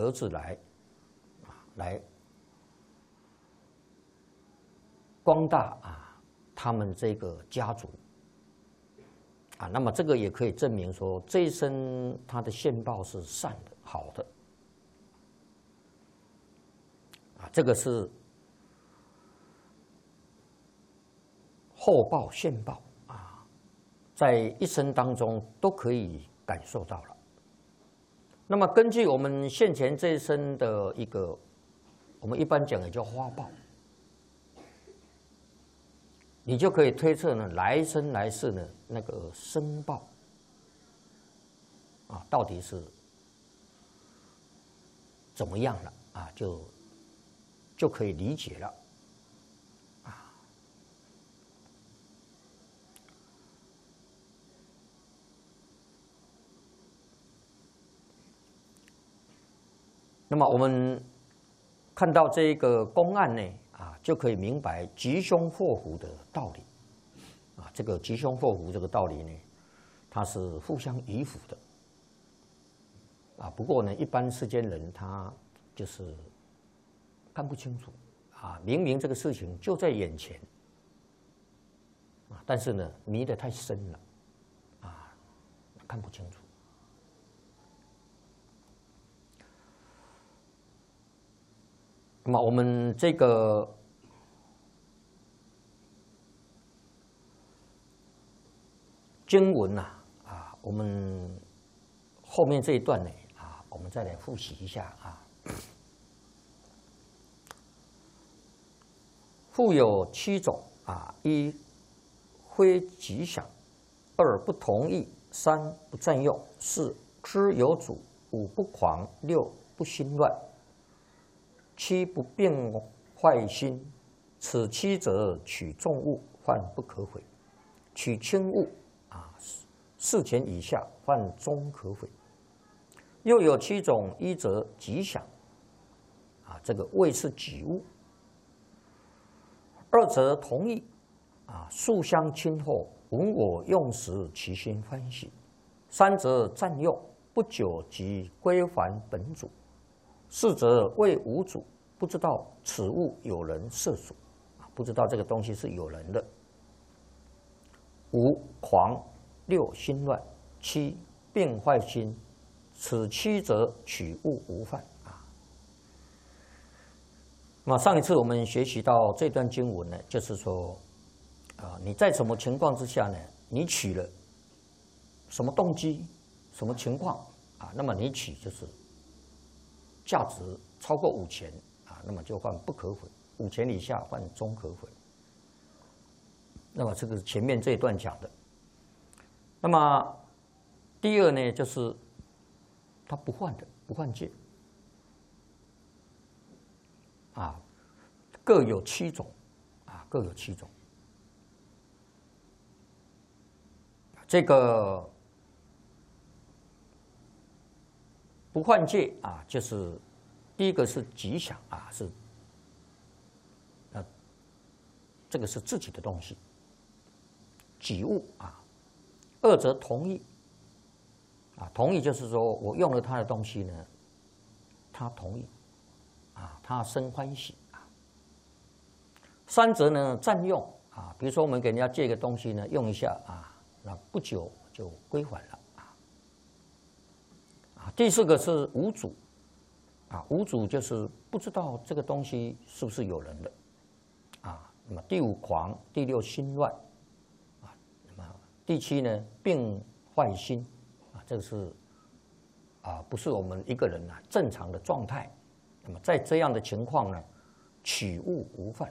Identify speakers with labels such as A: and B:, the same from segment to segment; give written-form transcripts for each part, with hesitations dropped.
A: 儿子来光大他们这个家族那么这个也可以证明说这一生他的现报是善的、好的这个是后报、现报在一生当中都可以感受到了。那么根据我们现前这一生的一个，我们一般讲也叫花报，你就可以推测呢，来生来世呢那个生报到底是怎么样了就可以理解了那么我们看到这个公案呢就可以明白吉凶祸福的道理这个吉凶祸福这个道理呢，它是互相依附的不过呢，一般世间人他就是看不清楚明明这个事情就在眼前但是呢迷得太深了看不清楚。那么我们这个经文我们后面这一段呢我们再来复习一下富有7种一非吉祥，2不同意，3不占用，4知有主，5不狂，6不心乱，7不变坏心。此7者取重物，犯不可悔；取轻物4钱以下，犯终可悔。又有7种，一则吉祥这个谓是己物；2则同意素相亲厚，闻我用时，其心欢喜；3则占用，不久即归还本主；4则谓无主，不知道此物有人摄主不知道这个东西是有人的；5狂，6心乱，7变坏心。此7则取物无犯那上一次我们学习到这段经文呢，就是说你在什么情况之下呢？你取了什么动机、什么情况那么你取就是价值超过5钱那么就犯不可悔；5钱以下犯终可悔。那么这个是前面这一段讲的。那么第二呢，就是他不犯的，不犯戒各有7种各有7种。这个不犯戒就是第一个是吉祥是这个是自己的东西，己物2则同意同意就是说我用了他的东西呢，他同意他生欢喜3则呢占用比如说我们给人家借个东西呢，用一下那不久就归还了第4个是无主无主就是不知道这个东西是不是有人的那么第5狂，第6心乱那么第7呢病坏心这个是不是我们一个人正常的状态。那么在这样的情况呢，取物无犯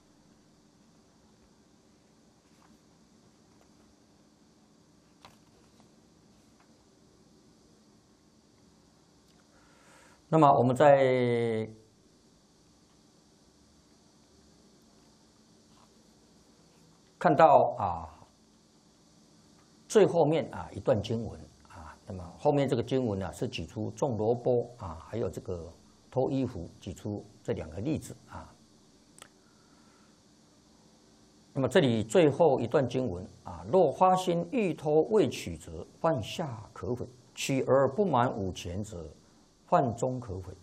A: 那么我们在看到最后面一段经文那么后面这个经文是举出种萝卜还有这个偷衣服，举出这2个例子那么这里最后一段经文若发心欲偷未取者，犯下可悔；取而不满5钱者，犯终可悔。